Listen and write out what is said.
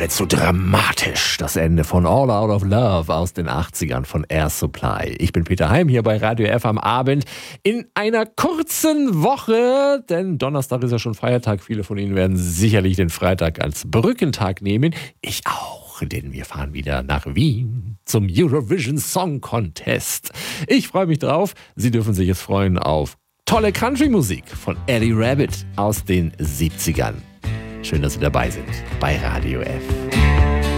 geradezu dramatisch. Das Ende von All Out of Love aus den 80ern von Air Supply. Ich bin Peter Heim hier bei Radio F am Abend in einer kurzen Woche, denn Donnerstag ist ja schon Feiertag. Viele von Ihnen werden sicherlich den Freitag als Brückentag nehmen. Ich auch, denn wir fahren wieder nach Wien zum Eurovision Song Contest. Ich freue mich drauf. Sie dürfen sich jetzt freuen auf tolle Country-Musik von Eddie Rabbitt aus den 70ern. Schön, dass Sie dabei sind bei Radio F.